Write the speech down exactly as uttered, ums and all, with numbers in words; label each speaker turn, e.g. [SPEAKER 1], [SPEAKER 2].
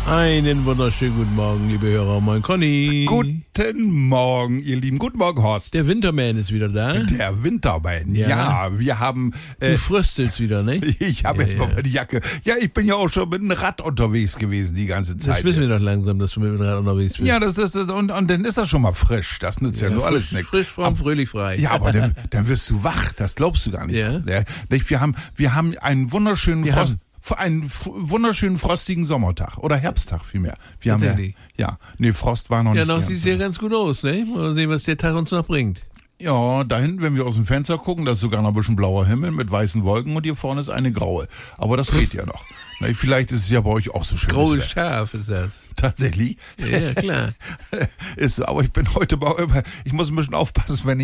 [SPEAKER 1] Einen wunderschönen guten Morgen, liebe Hörer. Moin Conny.
[SPEAKER 2] Guten Morgen, ihr Lieben. Guten Morgen, Horst.
[SPEAKER 1] Der Winterman ist wieder da.
[SPEAKER 2] Der Winterman, ja.
[SPEAKER 1] Ja.
[SPEAKER 2] wir haben...
[SPEAKER 1] Äh, du fröstelst wieder, ne?
[SPEAKER 2] Ich habe
[SPEAKER 1] ja,
[SPEAKER 2] jetzt mal
[SPEAKER 1] ja.
[SPEAKER 2] meine Jacke. Ja, ich bin ja auch schon mit dem Rad unterwegs gewesen die ganze Zeit.
[SPEAKER 1] Das wissen wir doch langsam, dass du mit dem Rad unterwegs bist.
[SPEAKER 2] Ja, das, das, das und, und dann ist das schon mal frisch. Das nützt ja, ja nur
[SPEAKER 1] frisch,
[SPEAKER 2] alles nichts.
[SPEAKER 1] Frisch, fromm, fröhlich, frei.
[SPEAKER 2] Ja, aber dann, dann wirst du wach. Das glaubst du gar nicht.
[SPEAKER 1] Ja.
[SPEAKER 2] Ja, wir, haben, wir haben einen wunderschönen
[SPEAKER 1] Wir
[SPEAKER 2] Frost...
[SPEAKER 1] haben-
[SPEAKER 2] Einen f- wunderschönen frostigen Sommertag oder Herbsttag vielmehr. Wir haben ja,
[SPEAKER 1] Tatsächlich.
[SPEAKER 2] ja, nee, Frost war noch
[SPEAKER 1] Ja,
[SPEAKER 2] nicht.
[SPEAKER 1] noch
[SPEAKER 2] ganz
[SPEAKER 1] sieht es
[SPEAKER 2] so.
[SPEAKER 1] ja ganz gut aus, ne? Mal sehen, was der Tag uns noch bringt.
[SPEAKER 2] Ja, da hinten, wenn wir aus dem Fenster gucken, da ist sogar noch ein bisschen blauer Himmel mit weißen Wolken und hier vorne ist eine graue. Aber das geht ja noch. Na, vielleicht ist es ja bei euch auch so schön.
[SPEAKER 1] Graues Schaf ist das.
[SPEAKER 2] Tatsächlich.
[SPEAKER 1] Ja, klar.
[SPEAKER 2] Ist so, aber ich bin heute mal über, ich muss ein bisschen aufpassen, wenn ich